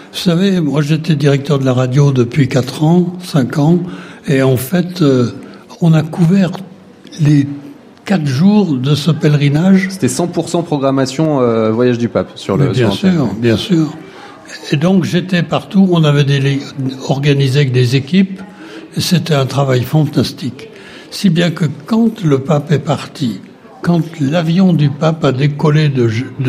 Vous savez, moi j'étais directeur de la radio depuis 4 ans, 5 ans, et en fait, on a couvert les 4 jours de ce pèlerinage. C'était 100% programmation Voyage du Pape sur le. Bien sûr, bien sûr. Et donc j'étais partout, on avait organisé avec des équipes, et c'était un travail fantastique. Si bien que quand le pape est parti, quand l'avion du pape a décollé de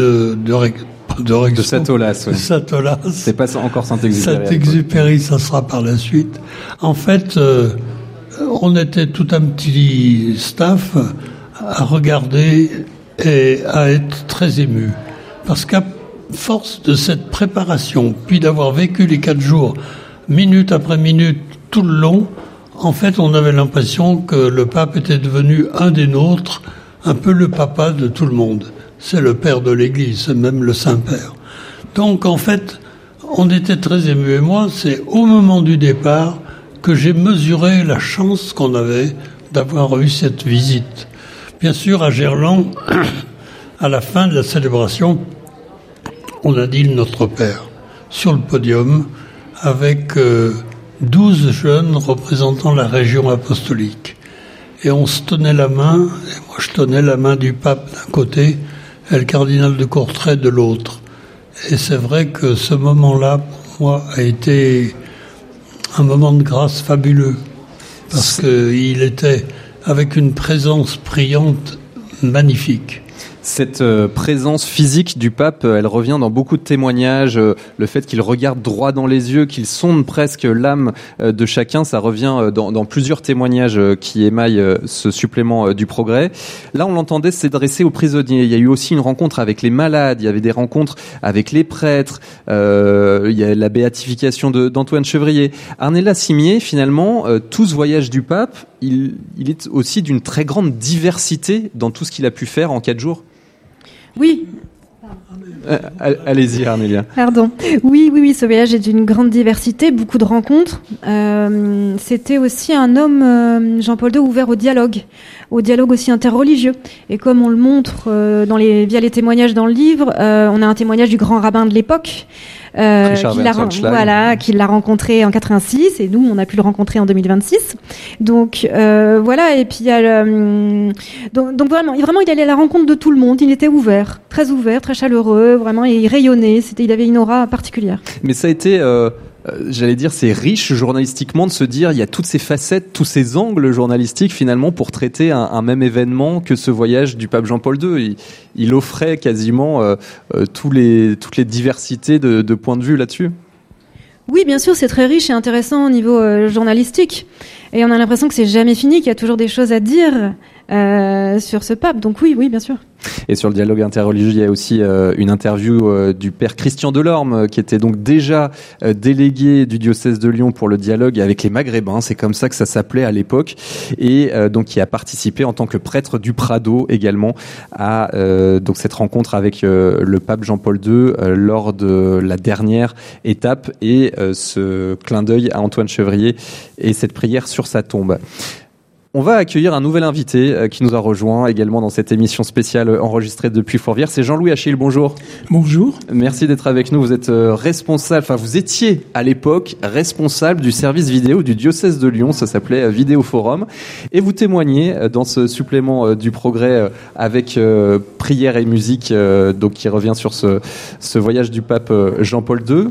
Satolas, ouais. Satolas. C'est pas encore Saint-Exupéry. Saint-Exupéry, ça sera par la suite. En fait, on était tout un petit staff à regarder et à être très ému. Parce qu'à force de cette préparation, puis d'avoir vécu les 4 jours, minute après minute, tout le long, en fait, on avait l'impression que le pape était devenu un des nôtres, un peu le papa de tout le monde. C'est le père de l'Église, c'est même le Saint-Père. Donc, en fait, on était très émus. Et moi, c'est au moment du départ que j'ai mesuré la chance qu'on avait d'avoir eu cette visite. Bien sûr, à Gerland, à la fin de la célébration, on a dit Notre Père sur le podium avec 12 jeunes représentant la région apostolique. Et on se tenait la main, et moi je tenais la main du pape d'un côté et le cardinal de Courtrai de l'autre. Et c'est vrai que ce moment-là, pour moi, a été un moment de grâce fabuleux, parce qu'il était avec une présence priante magnifique. Cette présence physique du pape, elle revient dans beaucoup de témoignages. Le fait qu'il regarde droit dans les yeux, qu'il sonde presque l'âme de chacun, ça revient dans plusieurs témoignages qui émaillent ce supplément du Progrès. Là, on l'entendait s'adresser aux prisonniers. Il y a eu aussi une rencontre avec les malades, il y avait des rencontres avec les prêtres, il y a la béatification d'Antoine Chevrier. Arnella Simier, finalement, tout ce voyage du pape, il est aussi d'une très grande diversité dans tout ce qu'il a pu faire en 4 jours. Oui. Allez-y, Arnélia. Pardon. Oui, ce voyage est d'une grande diversité, beaucoup de rencontres. C'était aussi un homme, Jean-Paul II, ouvert au dialogue aussi interreligieux. Et comme on le montre via les témoignages dans le livre, on a un témoignage du grand rabbin de l'époque, qui l'a rencontré en 86, et nous on a pu le rencontrer en 2026. Donc voilà, et puis il y a donc vraiment il allait à la rencontre de tout le monde. Il était ouvert, très chaleureux, vraiment, et il rayonnait. Il avait une aura particulière. Mais ça a été j'allais dire, c'est riche journalistiquement de se dire il y a toutes ces facettes, tous ces angles journalistiques finalement pour traiter un même événement que ce voyage du pape Jean-Paul II. Il offrait quasiment toutes les diversités de points de vue là-dessus. Oui, bien sûr, c'est très riche et intéressant au niveau journalistique. Et on a l'impression que c'est jamais fini, qu'il y a toujours des choses à dire sur ce pape. Donc oui, bien sûr. Et sur le dialogue interreligieux, il y a aussi une interview du père Christian Delorme, qui était donc déjà délégué du diocèse de Lyon pour le dialogue avec les Maghrébins. C'est comme ça que ça s'appelait à l'époque. Et donc qui a participé en tant que prêtre du Prado également à donc cette rencontre avec le pape Jean-Paul II lors de la dernière étape et ce clin d'œil à Antoine Chevrier et cette prière sur sa tombe. On va accueillir un nouvel invité qui nous a rejoint également dans cette émission spéciale enregistrée depuis Fourvière. C'est Jean-Louis Achille, bonjour. Bonjour. Merci d'être avec nous. Vous êtes vous étiez à l'époque responsable du service vidéo du diocèse de Lyon, ça s'appelait Vidéo Forum. Et vous témoignez dans ce supplément du Progrès avec prière et musique, donc qui revient sur ce voyage du pape Jean-Paul II.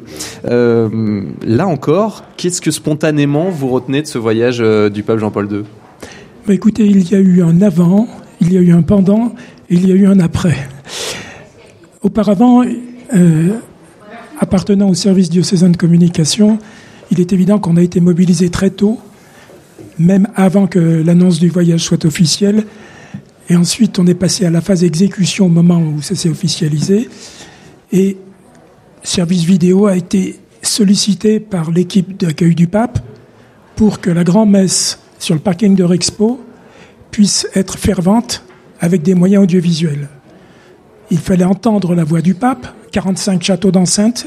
Là encore, qu'est-ce que spontanément vous retenez de ce voyage du pape Jean-Paul II ? Écoutez, il y a eu un avant, il y a eu un pendant, et il y a eu un après. Auparavant, appartenant au service diocésain de communication, il est évident qu'on a été mobilisé très tôt, même avant que l'annonce du voyage soit officielle. Et ensuite, on est passé à la phase exécution au moment où ça s'est officialisé. Et service vidéo a été sollicité par l'équipe d'accueil du pape pour que la grand-messe sur le parking de Rexpo puisse être fervente avec des moyens audiovisuels. Il fallait entendre la voix du pape, 45 châteaux d'enceinte.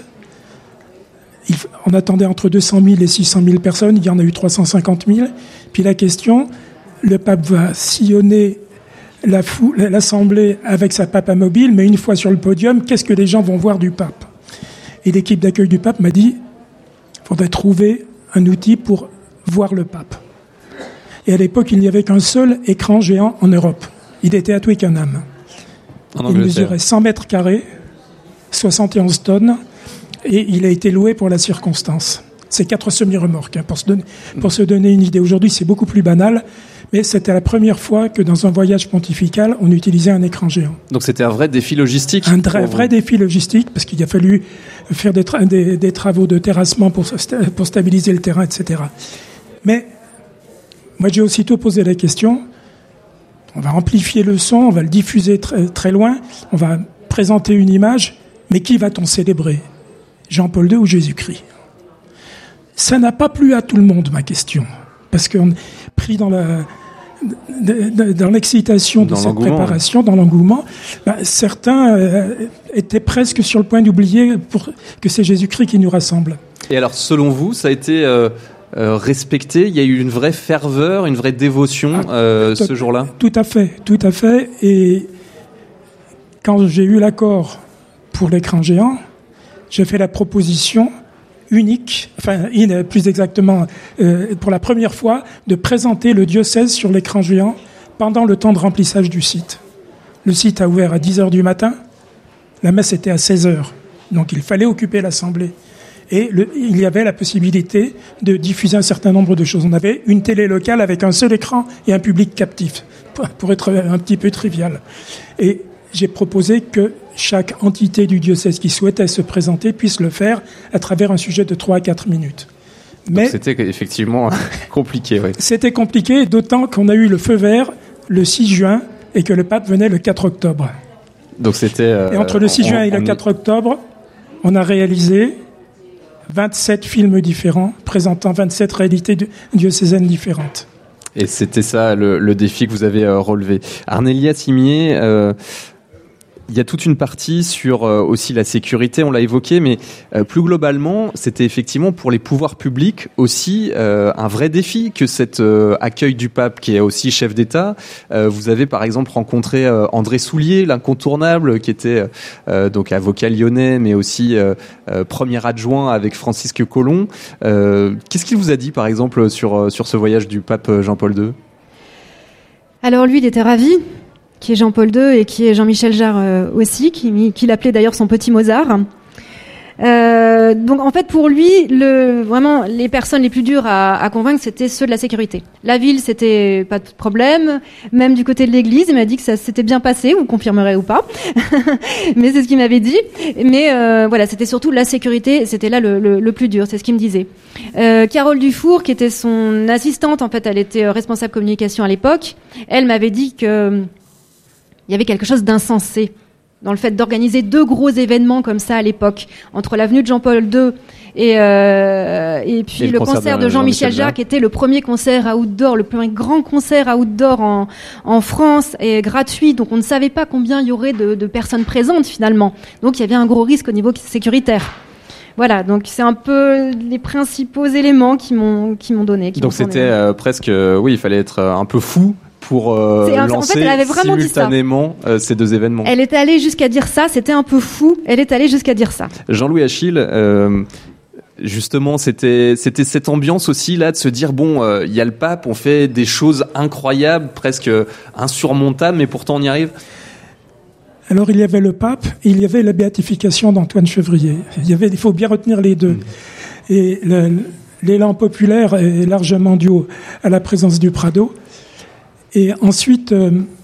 On attendait entre 200 000 et 600 000 personnes, il y en a eu 350 000. Puis la question, le pape va sillonner l'assemblée avec sa papa mobile, mais une fois sur le podium, qu'est-ce que les gens vont voir du pape ? Et l'équipe d'accueil du pape m'a dit, il faudrait trouver un outil pour voir le pape. Et à l'époque, il n'y avait qu'un seul écran géant en Europe. Il était à Twickenham. Il mesurait 100 mètres carrés, 71 tonnes, et il a été loué pour la circonstance. C'est 4 semi-remorques, hein, pour se donner une idée. Aujourd'hui, c'est beaucoup plus banal, mais c'était la première fois que dans un voyage pontifical, on utilisait un écran géant. Donc c'était un vrai défi logistique. Un vrai défi logistique, parce qu'il a fallu faire des travaux de terrassement pour stabiliser le terrain, etc. Mais moi, j'ai aussitôt posé la question, on va amplifier le son, on va le diffuser très, très loin, on va présenter une image, mais qui va-t-on célébrer ? Jean-Paul II ou Jésus-Christ ? Ça n'a pas plu à tout le monde, ma question, parce qu'on est pris dans l'excitation de cette préparation, dans l'engouement. Certains étaient presque sur le point d'oublier que c'est Jésus-Christ qui nous rassemble. Et alors, selon vous, ça a été respecté ? Il y a eu une vraie ferveur, une vraie dévotion ce jour-là ? Tout à fait. Et quand j'ai eu l'accord pour l'écran géant, j'ai fait la proposition unique, plus exactement, pour la première fois, de présenter le diocèse sur l'écran géant pendant le temps de remplissage du site. Le site a ouvert à 10h du matin, la messe était à 16h, donc il fallait occuper l'assemblée. Et il y avait la possibilité de diffuser un certain nombre de choses. On avait une télé locale avec un seul écran et un public captif, pour être un petit peu trivial. Et j'ai proposé que chaque entité du diocèse qui souhaitait se présenter puisse le faire à travers un sujet de 3 à 4 minutes. Mais c'était effectivement compliqué. Oui. C'était compliqué, d'autant qu'on a eu le feu vert le 6 juin et que le pape venait le 4 octobre. Donc c'était. Et entre le 6 juin et le 4 octobre, on a réalisé 27 films différents présentant 27 réalités diocésaines différentes. Et c'était ça le défi que vous avez relevé. Arnélia Simier, il y a toute une partie sur aussi la sécurité, on l'a évoqué, mais plus globalement, c'était effectivement pour les pouvoirs publics aussi un vrai défi que cet accueil du pape qui est aussi chef d'État. Vous avez par exemple rencontré André Soulier, l'incontournable, qui était donc avocat lyonnais, mais aussi premier adjoint avec Francisque Colomb. Qu'est-ce qu'il vous a dit par exemple sur ce voyage du pape Jean-Paul II ? Alors lui, il était ravi, qui est Jean-Paul II et qui est Jean-Michel Jarre aussi, qui l'appelait d'ailleurs son petit Mozart. Donc en fait pour lui, vraiment les personnes les plus dures à convaincre, c'était ceux de la sécurité. La ville, c'était pas de problème. Même du côté de l'église, il m'a dit que ça s'était bien passé, vous confirmerez ou pas. Mais c'est ce qu'il m'avait dit. Mais voilà, c'était surtout la sécurité, c'était là le plus dur, c'est ce qu'il me disait. Carole Dufour, qui était son assistante, en fait, elle était responsable communication à l'époque, elle m'avait dit que il y avait quelque chose d'insensé dans le fait d'organiser 2 gros événements comme ça à l'époque, entre l'avenue de Jean-Paul II et puis le concert de Jean-Michel Jarre, qui était le premier concert outdoor, le plus grand concert outdoor en France, et gratuit. Donc on ne savait pas combien il y aurait de personnes présentes finalement. Donc il y avait un gros risque au niveau sécuritaire. Voilà, donc c'est un peu les principaux éléments qui m'ont donné. Donc c'était presque, oui, il fallait être un peu fou pour lancer en fait, elle avait vraiment simultanément ces 2 événements. Elle était allée jusqu'à dire ça, c'était un peu fou, elle est allée jusqu'à dire ça. Jean-Louis Achille, justement, c'était cette ambiance aussi là de se dire bon, il y a le pape, on fait des choses incroyables, presque insurmontables, mais pourtant on y arrive. Alors il y avait le pape et il y avait la béatification d'Antoine Chevrier. Il faut bien retenir les 2. Et l'élan populaire est largement dû à la présence du Prado. Et ensuite,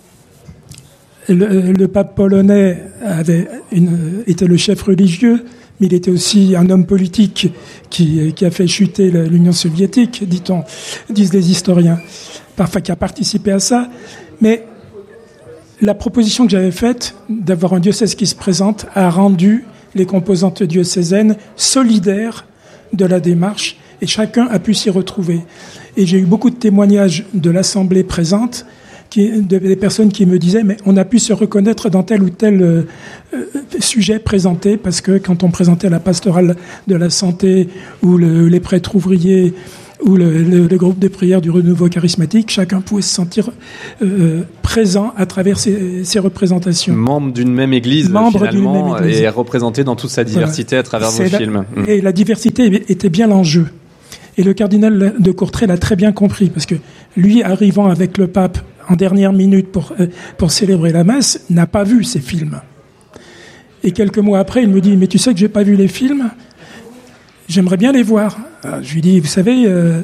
le pape polonais était le chef religieux, mais il était aussi un homme politique qui a fait chuter l'Union soviétique, disent les historiens, parfois qui a participé à ça. Mais la proposition que j'avais faite d'avoir un diocèse qui se présente a rendu les composantes diocésaines solidaires de la démarche, et chacun a pu s'y retrouver. Et j'ai eu beaucoup de témoignages de l'assemblée présente, des personnes qui me disaient mais on a pu se reconnaître dans tel ou tel sujet présenté, parce que quand on présentait la pastorale de la santé ou les prêtres ouvriers où le groupe de prière du Renouveau Charismatique, chacun pouvait se sentir présent à travers ces représentations. Membre d'une même église, finalement, et représenté dans toute sa diversité à travers vos films. Et la diversité était bien l'enjeu. Et le cardinal de Courtrai l'a très bien compris, parce que lui, arrivant avec le pape en dernière minute pour célébrer la messe, n'a pas vu ces films. Et quelques mois après, il me dit « Mais tu sais que j'ai pas vu les films ? J'aimerais bien les voir. » Je lui dis « Vous savez,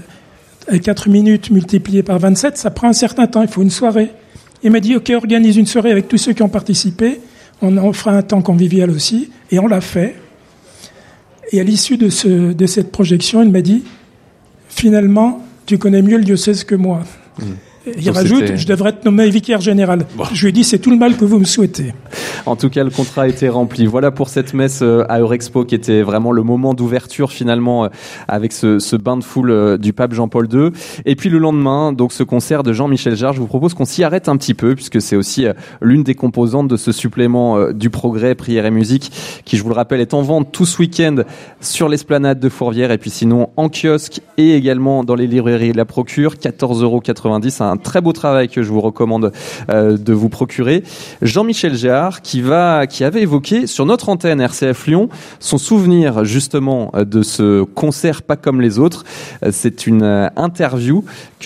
4 minutes multipliées par 27, ça prend un certain temps, il faut une soirée. » Il m'a dit « Ok, organise une soirée avec tous ceux qui ont participé, on en fera un temps convivial aussi. » Et on l'a fait. Et à l'issue de cette projection, il m'a dit « Finalement, tu connais mieux le diocèse que moi. » Il rajoute, je devrais être nommé vicaire général. Bon. Je lui ai dit, c'est tout le mal que vous me souhaitez. En tout cas, le contrat a été rempli. Voilà pour cette messe à Eurexpo qui était vraiment le moment d'ouverture finalement avec ce bain de foule du pape Jean-Paul II. Et puis le lendemain, donc ce concert de Jean-Michel Jarre, je vous propose qu'on s'y arrête un petit peu puisque c'est aussi l'une des composantes de ce supplément du Progrès, prière et musique qui, je vous le rappelle, est en vente tout ce week-end sur l'esplanade de Fourvière et puis sinon en kiosque et également dans les librairies La Procure, 14,90 €. Un très beau travail que je vous recommande de vous procurer. Jean-Michel Jarre qui avait évoqué sur notre antenne RCF Lyon son souvenir justement de ce concert pas comme les autres. C'est une interview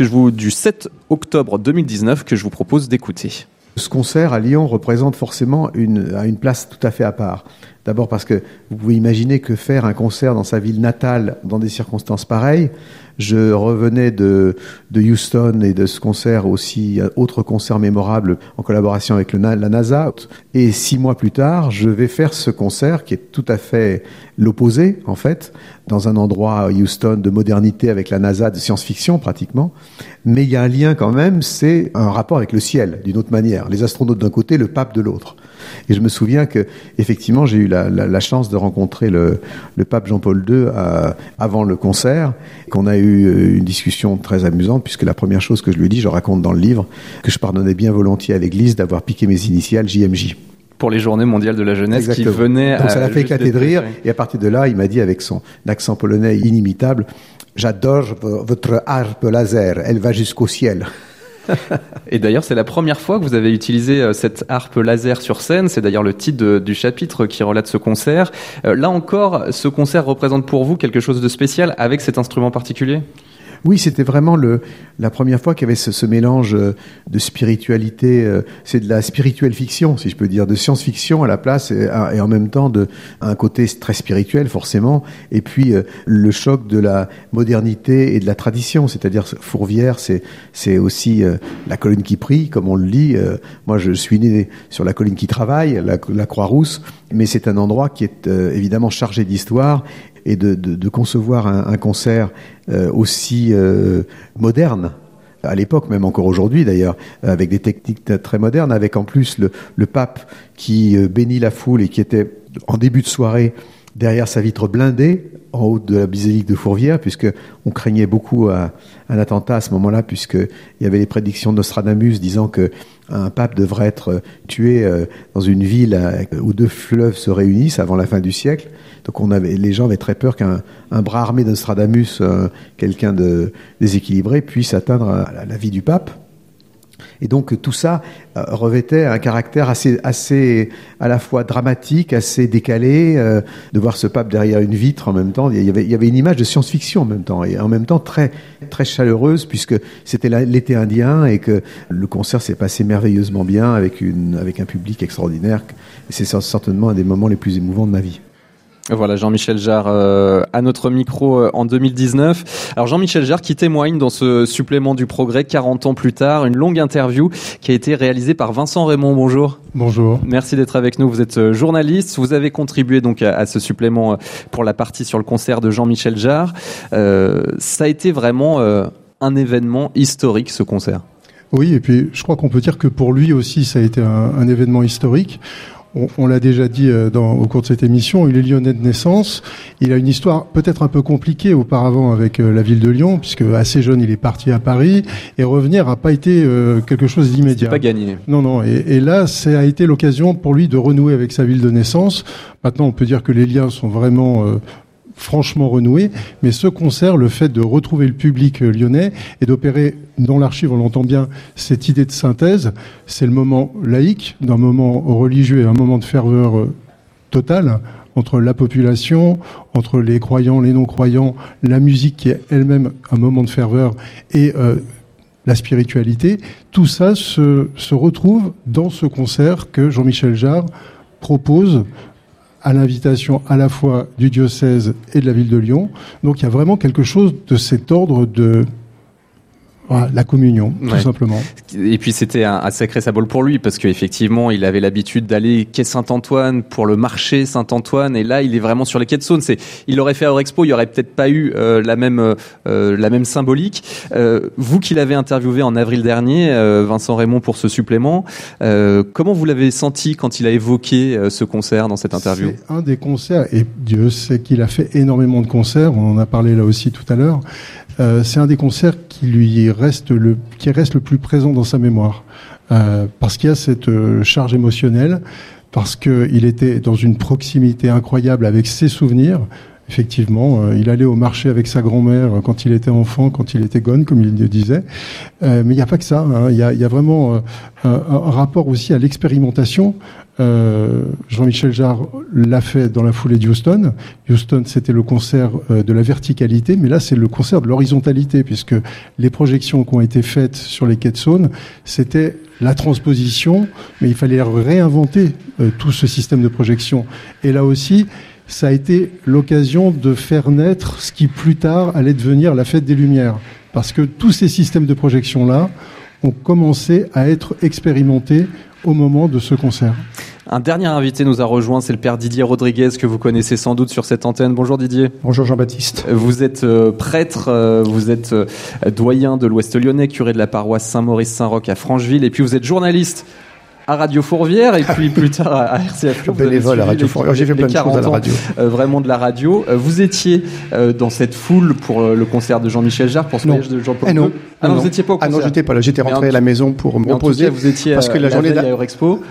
du 7 octobre 2019 que je vous propose d'écouter. Ce concert à Lyon représente forcément une place tout à fait à part. D'abord parce que vous pouvez imaginer que faire un concert dans sa ville natale dans des circonstances pareilles. Je revenais de Houston et de ce concert aussi, autre concert mémorable en collaboration avec la NASA. Et 6 mois plus tard, je vais faire ce concert qui est tout à fait l'opposé, en fait, dans un endroit à Houston de modernité avec la NASA, de science-fiction pratiquement. Mais il y a un lien quand même, c'est un rapport avec le ciel, d'une autre manière. Les astronautes d'un côté, le pape de l'autre. Et je me souviens que, effectivement, j'ai eu la chance de rencontrer le pape Jean-Paul II avant le concert, qu'on a eu une discussion très amusante, puisque la première chose que je lui ai dit, je raconte dans le livre, que je pardonnais bien volontiers à l'Église d'avoir piqué mes initiales JMJ. Pour les Journées mondiales de la jeunesse. Exactement. Qui venaient. Donc ça l'a fait éclater de rire, et à partir de là, il m'a dit avec son accent polonais inimitable, « J'adore votre harpe laser, elle va jusqu'au ciel ». Et d'ailleurs, c'est la première fois que vous avez utilisé cette harpe laser sur scène. C'est d'ailleurs le titre du chapitre qui relate ce concert. Là encore, ce concert représente pour vous quelque chose de spécial avec cet instrument particulier ? Oui, c'était vraiment la première fois qu'il y avait ce mélange de spiritualité. C'est de la spirituelle fiction, si je peux dire, de science-fiction à la place et en même temps un côté très spirituel forcément. Et puis le choc de la modernité et de la tradition, c'est-à-dire Fourvière, c'est aussi la colline qui prie, comme on le lit. Moi, je suis né sur la colline qui travaille, la Croix-Rousse, mais c'est un endroit qui est évidemment chargé d'histoire. Et de concevoir un concert aussi moderne, à l'époque, même encore aujourd'hui d'ailleurs, avec des techniques très modernes, avec en plus le pape qui bénit la foule et qui était en début de soirée derrière sa vitre blindée, en haut de la basilique de Fourvière, puisque on craignait beaucoup un attentat à ce moment-là, puisqu'il y avait les prédictions de Nostradamus disant que un pape devrait être tué dans une ville où 2 fleuves se réunissent avant la fin du siècle. Donc les gens avaient très peur qu'un bras armé de Nostradamus, quelqu'un de déséquilibré, puisse atteindre la vie du pape. Et donc tout ça revêtait un caractère assez à la fois dramatique, assez décalé, de voir ce pape derrière une vitre en même temps. Il y avait une image de science-fiction en même temps, et en même temps très très chaleureuse, puisque c'était l'été indien et que le concert s'est passé merveilleusement bien avec un public extraordinaire. Et c'est certainement un des moments les plus émouvants de ma vie. Voilà, Jean-Michel Jarre à notre micro en 2019. Alors Jean-Michel Jarre qui témoigne dans ce supplément du Progrès 40 ans plus tard, une longue interview qui a été réalisée par Vincent Raymond. Bonjour. Bonjour. Merci d'être avec nous. Vous êtes journaliste. Vous avez contribué donc à ce supplément pour la partie sur le concert de Jean-Michel Jarre. Ça a été vraiment un événement historique, ce concert. Oui, et puis je crois qu'on peut dire que pour lui aussi, ça a été un événement historique. On l'a déjà dit au cours de cette émission, il est lyonnais de naissance. Il a une histoire peut-être un peu compliquée auparavant avec la ville de Lyon, puisque assez jeune, il est parti à Paris, et revenir n'a pas été quelque chose d'immédiat. C'est pas gagné. Non. Et là, ça a été l'occasion pour lui de renouer avec sa ville de naissance. Maintenant, on peut dire que les liens sont vraiment franchement renoué. Mais ce concert, le fait de retrouver le public lyonnais et d'opérer, dans l'archive, on l'entend bien, cette idée de synthèse, c'est le moment laïque, d'un moment religieux et un moment de ferveur totale entre la population, entre les croyants, les non-croyants, la musique qui est elle-même un moment de ferveur et la spiritualité. Tout ça se retrouve dans ce concert que Jean-Michel Jarre propose à l'invitation à la fois du diocèse et de la ville de Lyon. Donc il y a vraiment quelque chose de cet ordre de la communion, tout simplement. Et puis c'était un sacré symbole pour lui, parce qu'effectivement, il avait l'habitude d'aller quai Saint-Antoine pour le marché Saint-Antoine, et là, il est vraiment sur les quais de Saône. Il l'aurait fait à Eurexpo, il n'y aurait peut-être pas eu la même symbolique. Vous qui l'avez interviewé en avril dernier, Vincent Raymond, pour ce supplément, comment vous l'avez senti quand il a évoqué ce concert dans cette interview ? C'est un des concerts, et Dieu sait qu'il a fait énormément de concerts, on en a parlé là aussi tout à l'heure. C'est un des concerts qui reste le plus présent dans sa mémoire, parce qu'il y a cette charge émotionnelle, parce qu'il était dans une proximité incroyable avec ses souvenirs. Effectivement, il allait au marché avec sa grand-mère quand il était enfant, quand il était gone, comme il le disait. Mais il n'y a pas que ça. Il y a vraiment un rapport aussi à l'expérimentation. Jean-Michel Jarre l'a fait dans la foulée d'Houston. Houston, c'était le concert de la verticalité, mais là, c'est le concert de l'horizontalité, puisque les projections qui ont été faites sur les quais de Saône, c'était la transposition, mais il fallait réinventer tout ce système de projection. Et là aussi, ça a été l'occasion de faire naître ce qui plus tard allait devenir la fête des Lumières. Parce que tous ces systèmes de projection-là ont commencé à être expérimentés au moment de ce concert. Un dernier invité nous a rejoint, c'est le père Didier Rodriguez, que vous connaissez sans doute sur cette antenne. Bonjour Didier. Bonjour Jean-Baptiste. Vous êtes prêtre, vous êtes doyen de l'Ouest lyonnais, curé de la paroisse Saint-Maurice-Saint-Roch à Francheville, et puis vous êtes journaliste à Radio Fourvière et puis plus tard à RCF. Bénévole à Radio Fourvière. J'ai fait plein de choses à la radio. Vraiment de la radio. Vous étiez dans cette foule pour le concert de Jean-Michel Jarre, pour ce voyage de Jean-Paul II. Non, vous n'étiez pas au concert. Ah non, j'étais pas là. J'étais rentré à la maison pour me reposer. En tout cas, vous étiez parce que la journée à Eurexpo.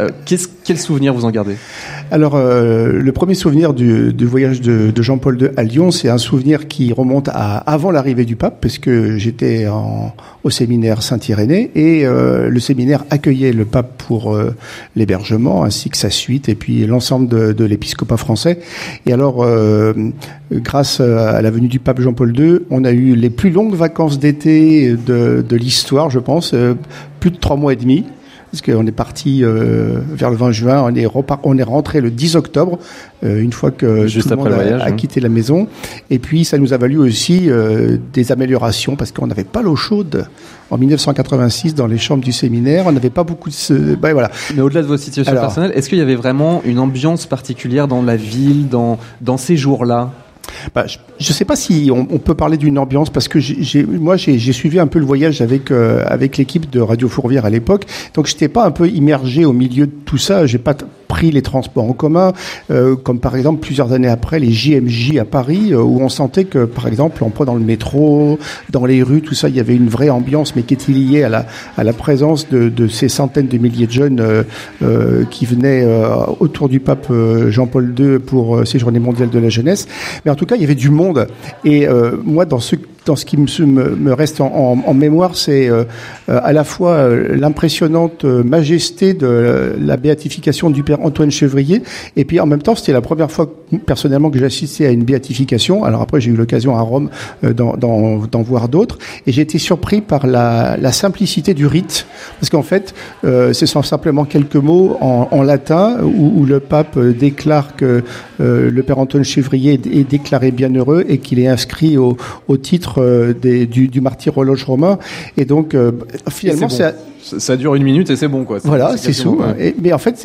Quel souvenir vous en gardez ? Alors, le premier souvenir du voyage de Jean-Paul II à Lyon, c'est un souvenir qui remonte à avant l'arrivée du pape, parce que j'étais au séminaire Saint-Irénée et le séminaire accueillait le pape pour l'hébergement ainsi que sa suite et puis l'ensemble de l'épiscopat français. Et alors, grâce à la venue du pape Jean-Paul II, on a eu les plus longues vacances d'été de l'histoire, je pense, plus de 3 mois et demi. Parce qu'on est parti vers le 20 juin, on est rentré le 10 octobre, une fois que juste tout le monde a quitté la maison. Et puis ça nous a valu aussi des améliorations, parce qu'on n'avait pas l'eau chaude en 1986 dans les chambres du séminaire. On n'avait pas beaucoup de... voilà. Mais au-delà de vos situations personnelles, est-ce qu'il y avait vraiment une ambiance particulière dans la ville, dans ces jours-là ? Je sais pas si on peut parler d'une ambiance, parce que j'ai suivi un peu le voyage avec l'équipe de Radio Fourvière à l'époque, donc j'étais pas un peu immergé au milieu de tout ça. J'ai pas pris les transports en commun, comme par exemple plusieurs années après les JMJ à Paris, où on sentait que par exemple en prenant le métro, dans les rues, tout ça, il y avait une vraie ambiance, mais qui était liée à la présence de ces centaines de milliers de jeunes qui venaient autour du pape Jean-Paul II pour ces journées mondiales de la jeunesse. Mais en tout cas, il y avait du monde. Et moi, dans ce qui me reste en mémoire, c'est à la fois l'impressionnante majesté de la béatification du père Antoine Chevrier, et puis en même temps, c'était la première fois personnellement que j'ai assisté à une béatification. Alors après, j'ai eu l'occasion à Rome d'en voir d'autres, et j'ai été surpris par la simplicité du rite, parce qu'en fait, ce sont simplement quelques mots en latin où le pape déclare que le père Antoine Chevrier est déclaré bienheureux et qu'il est inscrit au titre du martyr au loge romain, et donc finalement ça dure 1 minute et c'est bon, quoi. Voilà, c'est tout. Mais en fait,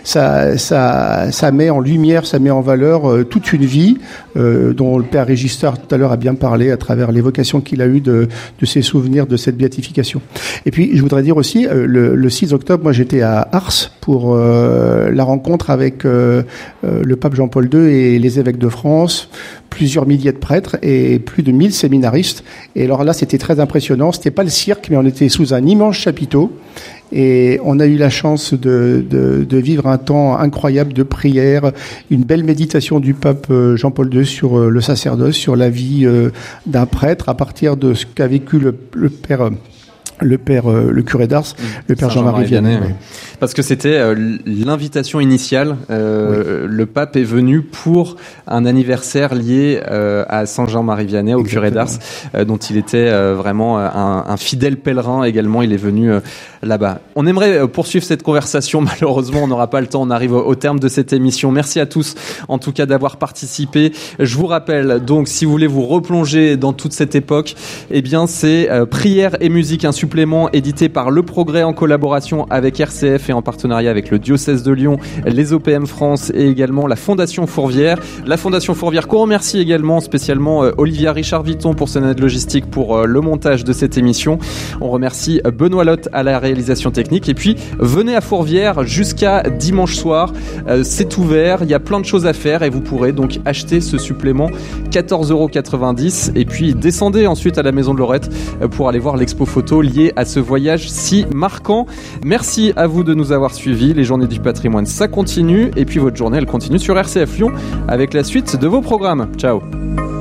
ça met en lumière, ça met en valeur toute une vie dont le père Régistard tout à l'heure a bien parlé à travers l'évocation qu'il a eue de ses souvenirs de cette béatification. Et puis, je voudrais dire aussi, le 6 octobre, moi j'étais à Ars pour la rencontre avec le pape Jean-Paul II et les évêques de France, plusieurs milliers de prêtres et plus de 1000 séminaristes. Et alors là, c'était très impressionnant. C'était pas le cirque, mais on était sous un immense chapiteau bateau. Et on a eu la chance de vivre un temps incroyable de prière, une belle méditation du pape Jean-Paul II sur le sacerdoce, sur la vie d'un prêtre, à partir de ce qu'a vécu le curé d'Ars, le père Jean-Marie Vianney. Oui. Parce que c'était l'invitation initiale. Le pape est venu pour un anniversaire lié à Saint Jean-Marie Vianney, au curé d'Ars, dont il était vraiment un fidèle pèlerin également. Il est venu là-bas. On aimerait poursuivre cette conversation. Malheureusement, on n'aura pas le temps. On arrive au terme de cette émission. Merci à tous, en tout cas, d'avoir participé. Je vous rappelle, donc, si vous voulez vous replonger dans toute cette époque, eh bien, c'est Prière et musique, un supplément édité par Le Progrès en collaboration avec RCF et en partenariat avec le diocèse de Lyon, les OPM France et également la Fondation Fourvière. La Fondation Fourvière qu'on remercie également spécialement Olivia Richard-Vitton pour son aide logistique pour le montage de cette émission. On remercie Benoît Lotte à la réalisation technique et puis venez à Fourvière jusqu'à dimanche soir. C'est ouvert, il y a plein de choses à faire et vous pourrez donc acheter ce supplément 14,90 € et puis descendez ensuite à la Maison de Lorette pour aller voir l'expo photo liée à ce voyage si marquant. Merci à vous de nous avoir suivis. Les Journées du patrimoine, ça continue. Et puis votre journée, elle continue sur RCF Lyon avec la suite de vos programmes. Ciao.